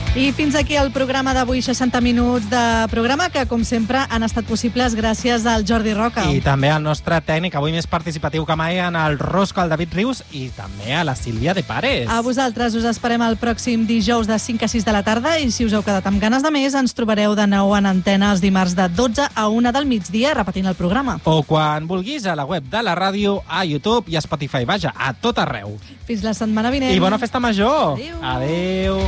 I fins aquí el programa d'avui, 60 minuts de programa que, com sempre, han estat possibles gràcies al Jordi Roca. I també al nostre tècnic, avui més participatiu que mai, en el Rosco, el David Rius, i també a la Sílvia de Pares. A vosaltres us esperem el pròxim dijous de 5 a 6 de la tarda i si us heu quedat amb ganes de més, ens trobareu de nou en antena els dimarts de 12 a 1 del migdia repetint el programa. O quan vulguis a la web de la ràdio, a YouTube i a Spotify. Vaja, a tot arreu. Fins la setmana vinent. I bona festa major. Adéu. Adéu.